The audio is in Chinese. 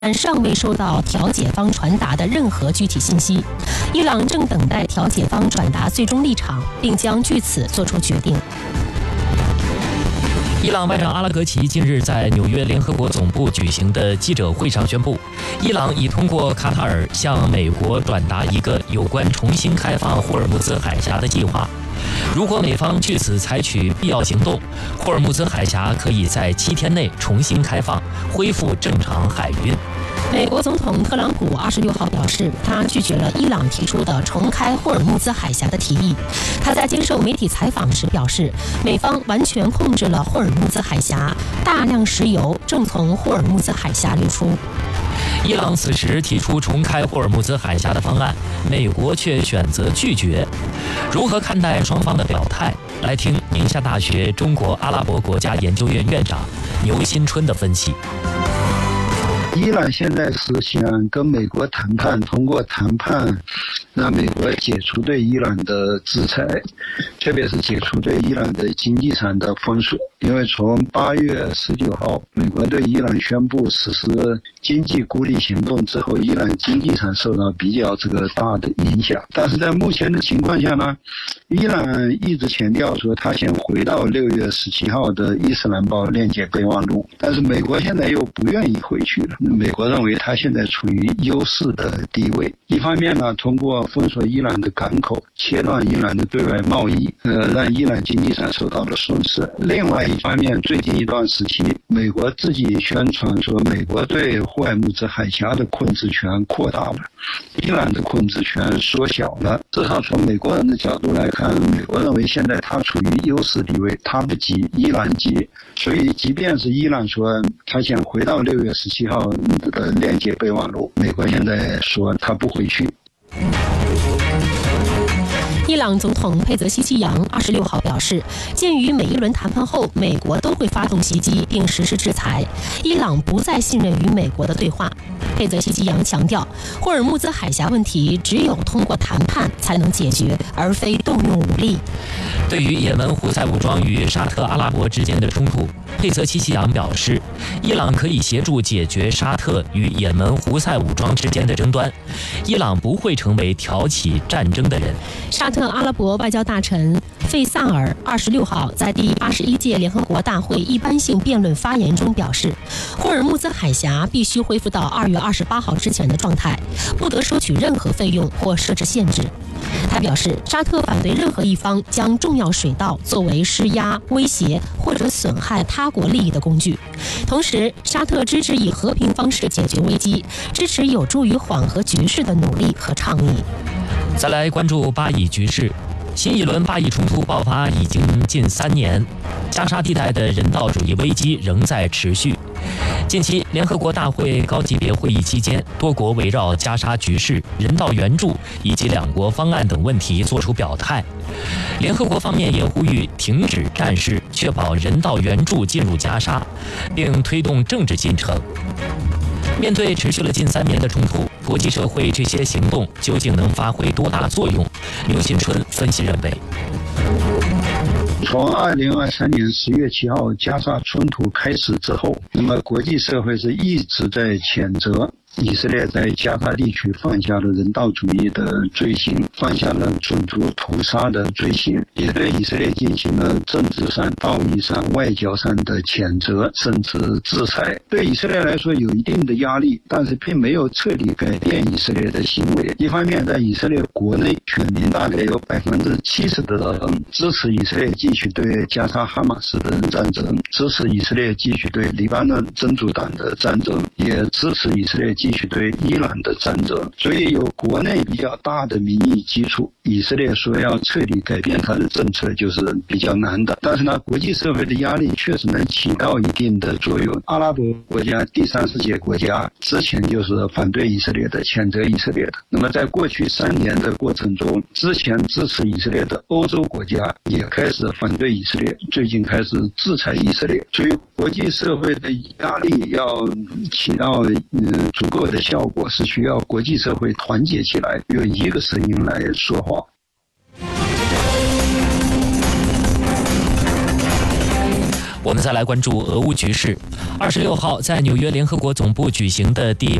但尚未收到调解方传达的任何具体信息。伊朗正等待调解方转达最终立场，并将据此作出决定。 伊朗外长阿拉格齐近日在纽约联合国总部举行的记者会上宣布，伊朗已通过卡塔尔向美国转达一个有关重新开放霍尔木兹海峡的计划。如果美方据此采取必要行动，霍尔木兹海峡可以在7天内重新开放，恢复正常海运。 美国总统特朗普26号表示，他拒绝了伊朗提出的重开霍尔木兹海峡的提议。他在接受媒体采访时表示，美方完全控制了霍尔木兹海峡，大量石油正从霍尔木兹海峡流出。 伊朗此时提出重开霍尔木兹海峡的方案，美国却选择拒绝。如何看待双方的表态？来听宁夏大学中国阿拉伯国家研究院院长牛新春的分析。 伊朗现在是想跟美国谈判，通过谈判让美国解除对伊朗的制裁，特别是解除对伊朗的经济上的封锁。因为从8月19号美国对伊朗宣布实施经济孤立行动之后，伊朗经济上受到比较大的影响。但是在目前的情况下呢，伊朗一直强调说他想回到6月17号的伊斯兰堡链接备忘录，但是美国现在又不愿意回去了。美国认为他现在处于优势的地位，一方面呢，通过封锁伊朗的港口，切断伊朗的对外贸易，让伊朗经济上受到了损失。另外一方面，最近一段时期，美国自己宣传说美国对霍尔木兹海峡的控制权扩大了，伊朗的控制权缩小了。至少从美国人的角度来看，美国认为现在他处于优势地位，他不急，伊朗急。所以即便是伊朗说他想回到6月17号的链接备忘录，美国现在说他不回去。 伊朗总统佩泽希奇扬26号表示，鉴于每一轮谈判后美国都会发动袭击并实施制裁，伊朗不再信任与美国的对话。佩泽希奇扬强调，霍尔木兹海峡问题只有通过谈判才能解决，而非动用武力。 对于也门胡塞武装与沙特阿拉伯之间的冲突，佩泽希奇扬表示，伊朗可以协助解决沙特与也门胡塞武装之间的争端，伊朗不会成为挑起战争的人。 沙特阿拉伯外交大臣费萨尔26号在第81届联合国大会一般性辩论发言中表示，霍尔木兹海峡必须恢复到2月28号之前的状态，不得收取任何费用或设置限制。他表示，沙特反对任何一方将重要水道作为施压、威胁或者损害他国利益的工具。同时，沙特支持以和平方式解决危机，支持有助于缓和局势的努力和倡议。 再来关注巴以局势。新一轮巴以冲突爆发已经近3年，加沙地带的人道主义危机仍在持续。近期，联合国大会高级别会议期间，多国围绕加沙局势、人道援助以及两国方案等问题作出表态。联合国方面也呼吁停止战事，确保人道援助进入加沙，并推动政治进程。面对持续了近3年的冲突，国际社会这些行动究竟能发挥多大作用？刘新春分析认为， 从2023年10月7号加沙冲突开始之后，那么国际社会是一直在谴责以色列在加沙地区犯下了人道主义的罪行，犯下了种族屠杀的罪行，也对以色列进行了政治上、道义上、外交上的谴责，甚至制裁。对以色列来说有一定的压力，但是并没有彻底改变以色列的行为。一方面，在以色列国内，全民大概有70%的人支持以色列继续对加沙哈马斯的战争，支持以色列继续对黎巴嫩真主党的战争，也支持以色列继续对伊朗的战争。所以有国内比较大的民意基础，以色列说要彻底改变它的政策就是比较难的。但是呢，国际社会的压力确实能起到一定的作用。阿拉伯国家、第三世界国家之前就是反对以色列的、谴责以色列的。那么在过去3年的过程中，之前支持以色列的欧洲国家也开始反对以色列，最近开始制裁以色列。所以国际社会的压力要起到足够的效果，是需要国际社会团结起来，用一个声音来说话。 我们再来关注俄乌局势。26号，在纽约联合国总部举行的第